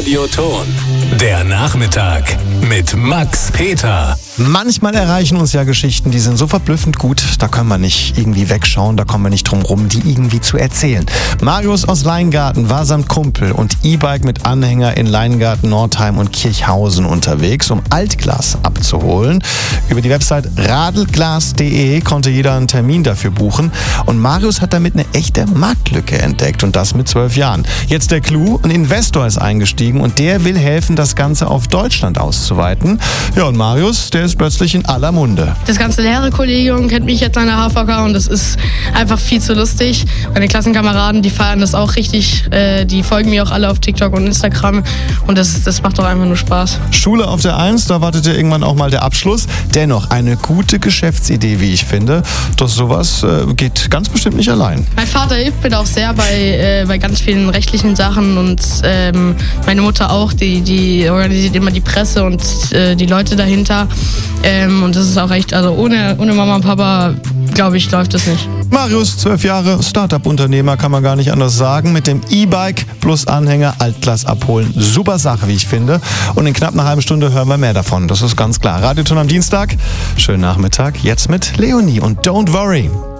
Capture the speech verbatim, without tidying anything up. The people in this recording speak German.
Radioton. Der Nachmittag mit Max Peter. Manchmal erreichen uns ja Geschichten, die sind so verblüffend gut, da können wir nicht irgendwie wegschauen, da kommen wir nicht drum rum, die irgendwie zu erzählen. Marius aus Leingarten war samt Kumpel und E-Bike mit Anhänger in Leingarten, Nordheim und Kirchhausen unterwegs, um Altglas abzuholen. Über die Website radelglas punkt de konnte jeder einen Termin dafür buchen und Marius hat damit eine echte Marktlücke entdeckt und das mit zwölf Jahren. Jetzt der Clou, ein Investor ist eingestiegen und der will helfen, das Ganze auf Deutschland auszuweiten. Ja, und Marius, der ist plötzlich in aller Munde. Das ganze Lehrerkollegium kennt mich jetzt an der H V K und das ist einfach viel zu lustig. Meine Klassenkameraden, die feiern das auch richtig. Äh, die folgen mir auch alle auf TikTok und Instagram und das, das macht doch einfach nur Spaß. Schule auf der Eins, da wartet ja irgendwann auch mal der Abschluss. Dennoch eine gute Geschäftsidee, wie ich finde. Doch sowas äh, geht ganz bestimmt nicht allein. Mein Vater hilft mir auch sehr bei, äh, bei ganz vielen rechtlichen Sachen und ähm, meine Mutter auch, die, die organisiert immer die Presse und äh, die Leute dahinter. Ähm, und das ist auch echt, also ohne, ohne Mama und Papa, glaube ich, läuft das nicht. Marius, zwölf Jahre, Startup-Unternehmer, kann man gar nicht anders sagen. Mit dem E-Bike plus Anhänger Altglas abholen. Super Sache, wie ich finde. Und in knapp einer halben Stunde hören wir mehr davon. Das ist ganz klar. Radioton am Dienstag. Schönen Nachmittag. Jetzt mit Leonie und Don't Worry.